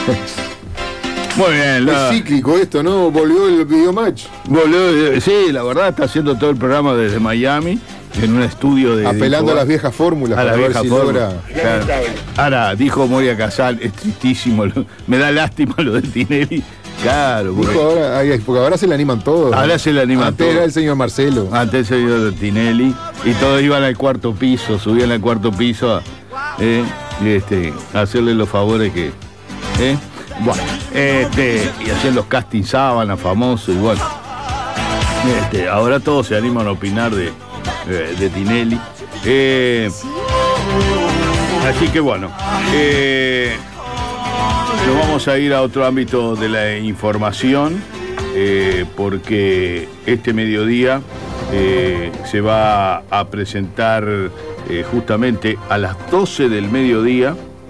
Muy bien. Es cíclico esto, ¿no? Volvió el videomatch. Volvió, sí, la verdad está haciendo todo el programa desde Miami, en un estudio de... Apelando a las viejas fórmulas, a para la ver vieja si fórmula. logra... Claro. Ahora, dijo Moria Casal, es tristísimo, me da lástima lo de Tinelli. Claro, Dijo ahora, porque ahora se le animan todos. Ahora se le animan Antes todos. era el señor Marcelo. Antes el señor Tinelli, y todos iban al cuarto piso, subían al cuarto piso a hacerle los favores que... Bueno, y hacían los casting sábanas famosos, y bueno. Ahora todos se animan a opinar de Tinelli. Así que bueno, nos vamos a ir a otro ámbito de la información, porque este mediodía se va a presentar justamente a las 12 del mediodía,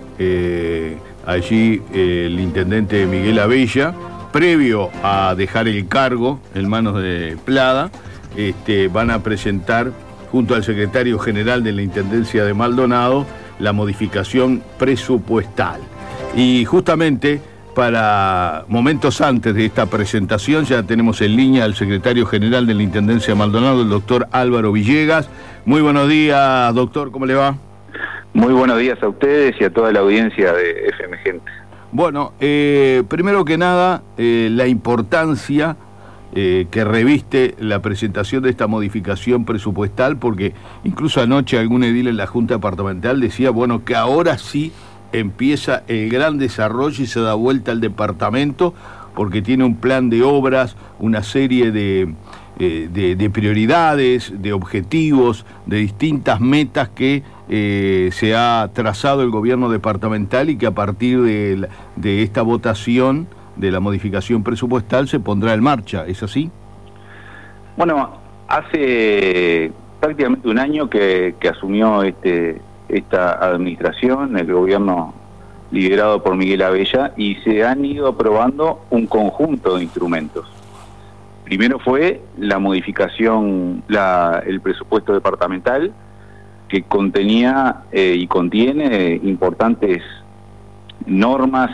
allí el intendente Miguel Abella, previo a dejar el cargo en manos de Plada, van a presentar junto al secretario general de la Intendencia de Maldonado la modificación presupuestal. Y justamente para momentos antes de esta presentación ya tenemos en línea al secretario general de la Intendencia de Maldonado, el doctor Álvaro Villegas. Muy buenos días, doctor, ¿cómo le va? Muy buenos días a ustedes y a toda la audiencia de FM Gente. Bueno, primero que nada, la importancia que reviste la presentación de esta modificación presupuestal, porque incluso anoche algún edil en la Junta Departamental decía, bueno, que ahora sí empieza el gran desarrollo y se da vuelta al departamento, porque tiene un plan de obras, una serie de prioridades, de objetivos, de distintas metas que se ha trazado el gobierno departamental y que a partir de esta votación de la modificación presupuestal se pondrá en marcha, ¿es así? Bueno, hace prácticamente un año que asumió esta administración, el gobierno liderado por Miguel Abella, y se han ido aprobando un conjunto de instrumentos. Primero fue la modificación, el presupuesto departamental, que contenía y contiene importantes normas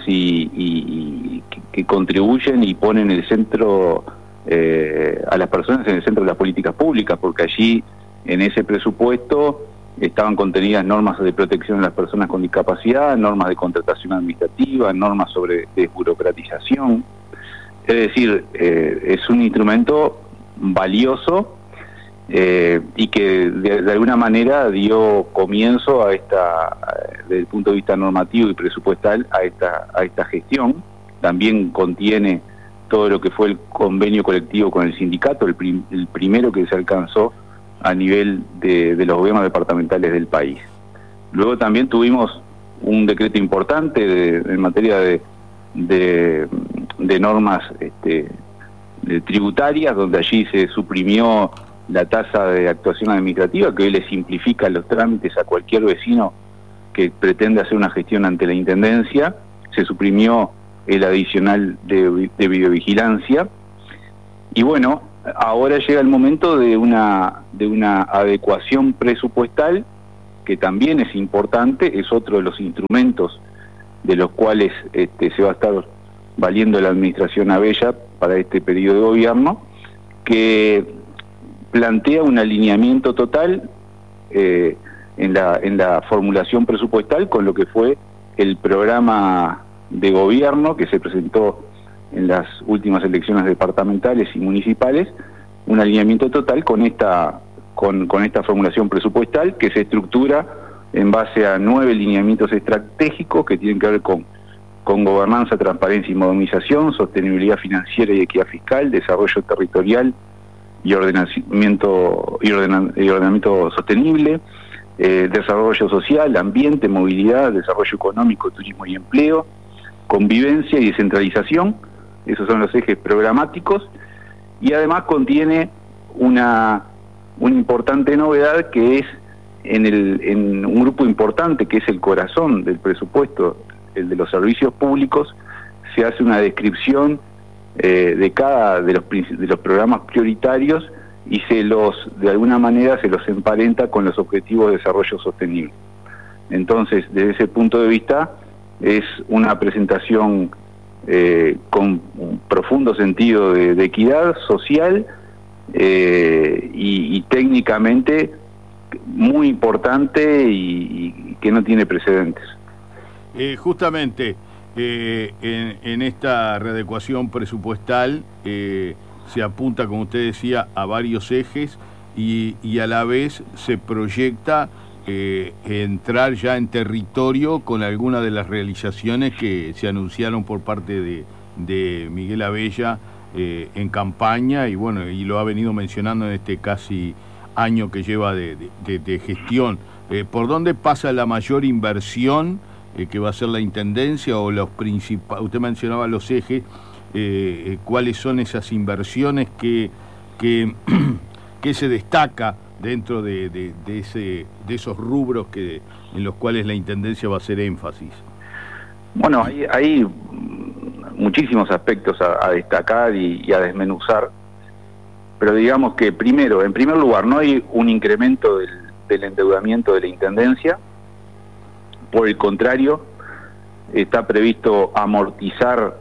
y que contribuyen y ponen el centro a las personas en el centro de las políticas públicas, porque allí en ese presupuesto estaban contenidas normas de protección de las personas con discapacidad, normas de contratación administrativa, normas sobre desburocratización. Es decir, es un instrumento valioso y que de alguna manera dio comienzo desde el punto de vista normativo y presupuestal a esta gestión. También contiene todo lo que fue el convenio colectivo con el sindicato, el primero que se alcanzó a nivel de los gobiernos departamentales del país. Luego también tuvimos un decreto importante en materia de normas tributarias, donde allí se suprimió la tasa de actuación administrativa, que hoy le simplifica los trámites a cualquier vecino que pretende hacer una gestión ante la Intendencia. Se suprimió el adicional de videovigilancia. Y bueno, ahora llega el momento de una adecuación presupuestal, que también es importante, es otro de los instrumentos de los cuales se va a estar valiendo la administración Abella para este periodo de gobierno, que plantea un alineamiento total en la formulación presupuestal con lo que fue el programa de gobierno que se presentó en las últimas elecciones departamentales y municipales, un alineamiento total con esta formulación presupuestal, que se estructura en base a 9 lineamientos estratégicos que tienen que ver con gobernanza, transparencia y modernización, sostenibilidad financiera y equidad fiscal, desarrollo territorial y ordenamiento sostenible, desarrollo social, ambiente, movilidad, desarrollo económico, turismo y empleo, convivencia y descentralización. Esos son los ejes programáticos, y además contiene una importante novedad, que es en un grupo importante que es el corazón del presupuesto, el de los servicios públicos. Se hace una descripción de cada de los programas prioritarios y de alguna manera se los emparenta con los objetivos de desarrollo sostenible. Entonces, desde ese punto de vista, es una presentación con un profundo sentido de equidad social y técnicamente muy importante y que no tiene precedentes. Justamente en esta readecuación presupuestal se apunta, como usted decía, a varios ejes y a la vez se proyecta entrar ya en territorio con algunas de las realizaciones que se anunciaron por parte de Miguel Abella en campaña y bueno, y lo ha venido mencionando en este casi año que lleva de gestión. ¿Por dónde pasa la mayor inversión que va a ser la Intendencia o los principales? Usted mencionaba los ejes, ¿cuáles son esas inversiones que se destaca dentro de esos rubros en los cuales la Intendencia va a hacer énfasis? Bueno, hay muchísimos aspectos a destacar y a desmenuzar, pero digamos que en primer lugar, no hay un incremento del endeudamiento de la Intendencia. Por el contrario, está previsto amortizar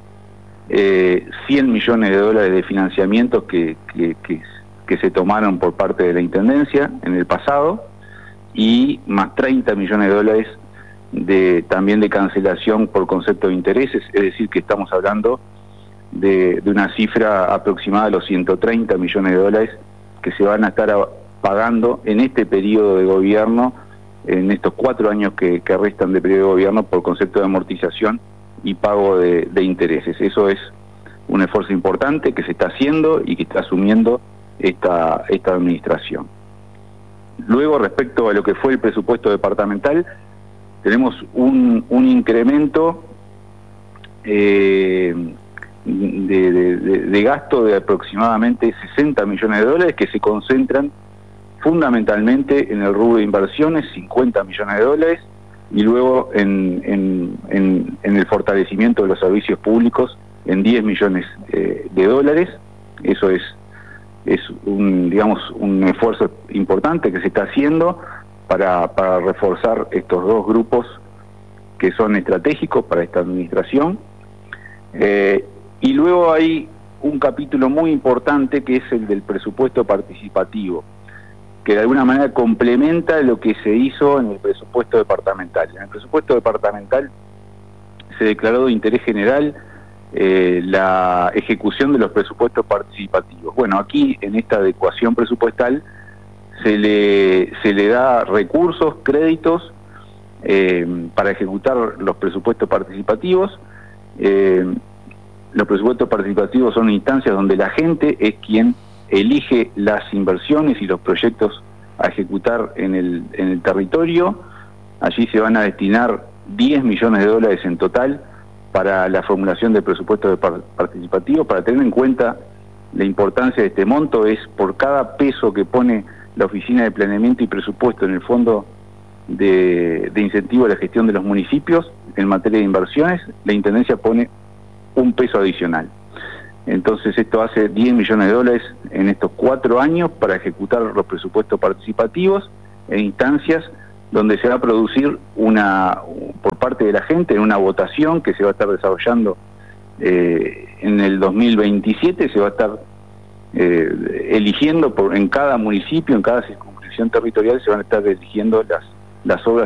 100 millones de dólares de financiamiento que se tomaron por parte de la Intendencia en el pasado, y más 30 millones de dólares también de cancelación por concepto de intereses, es decir, que estamos hablando de una cifra aproximada a los 130 millones de dólares que se van a estar pagando en este periodo de gobierno, en estos 4 años que restan de periodo de gobierno, por concepto de amortización y pago de intereses. Eso es un esfuerzo importante que se está haciendo y que está asumiendo esta administración. Luego, respecto a lo que fue el presupuesto departamental, tenemos un incremento de gasto de aproximadamente 60 millones de dólares que se concentran fundamentalmente en el rubro de inversiones, 50 millones de dólares, y luego en el fortalecimiento de los servicios públicos en 10 millones de dólares. Eso es un esfuerzo importante que se está haciendo para reforzar estos dos grupos que son estratégicos para esta administración. Y luego hay un capítulo muy importante que es el del presupuesto participativo, que de alguna manera complementa lo que se hizo en el presupuesto departamental. En el presupuesto departamental se declaró de interés general la ejecución de los presupuestos participativos. Bueno, aquí en esta adecuación presupuestal se le da recursos, créditos para ejecutar los presupuestos participativos. Los presupuestos participativos son instancias donde la gente es quien elige las inversiones y los proyectos a ejecutar en el territorio. Allí se van a destinar 10 millones de dólares en total para la formulación del presupuesto participativo. Para tener en cuenta la importancia de este monto, es por cada peso que pone la Oficina de Planeamiento y Presupuesto en el Fondo de Incentivo a la Gestión de los Municipios en materia de inversiones, la Intendencia pone un peso adicional. Entonces esto hace 10 millones de dólares en estos 4 años para ejecutar los presupuestos participativos en instancias donde se va a producir por parte de la gente, en una votación que se va a estar desarrollando en el 2027, se va a estar eligiendo en cada municipio, en cada circunscripción territorial, se van a estar eligiendo las obras